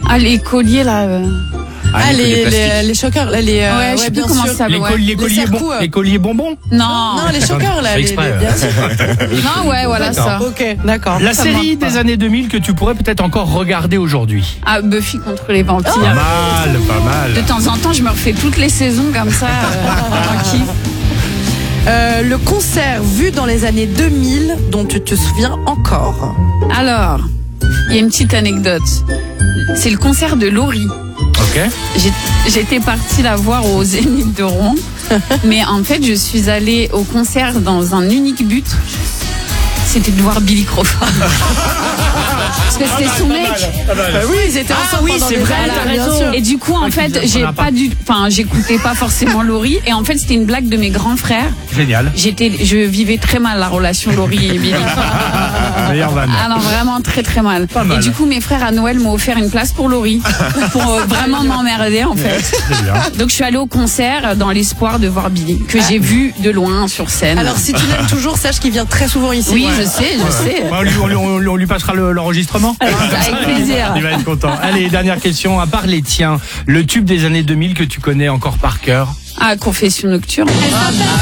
Ah, les colliers, là. Les choqueurs, là, les. Ouais, je sais plus comment ça s'appelle. Les colliers bonbons. Non, les choqueurs, là. Bien sûr. Non, ouais, voilà ça. Ok, d'accord. La série des années 2000 que tu pourrais peut-être encore regarder aujourd'hui. Ah, Buffy contre les vampires. Pas mal. De temps en temps, je me refais toutes les saisons comme ça. Tranquille. Le concert vu dans les années 2000 dont tu te souviens encore. Alors, il y a une petite anecdote. C'est le concert de Laurie. Ok. J'étais partie la voir au Zénith de Rouen. Mais en fait, je suis allée au concert dans un unique but. C'était de voir Billy Crawford. Parce que c'était son mec. Oui, ils étaient ensemble pendant c'est des vrai, années, t'as bien raison. sûr. Et du coup, en fait, j'écoutais pas forcément Laurie. Et en fait, c'était une blague de mes grands frères. Génial. Je vivais très mal la relation Laurie et Billy. Meilleure vanne. Ah non, vraiment très très mal. Pas mal. Et du coup, mes frères à Noël m'ont offert une place pour Laurie. Pour vraiment m'emmerder, en fait. C'est bien. Donc, je suis allée au concert dans l'espoir de voir Billy, que j'ai vu de loin sur scène. Alors, si tu l'aimes toujours, sache qu'il vient très souvent ici. oui, Ouais. je sais. On lui passera l'enregistrement. Avec plaisir. Il va être content. Allez, dernière question. À part les tiens, le tube des années 2000 que tu connais encore par cœur. Ah, confession nocturne.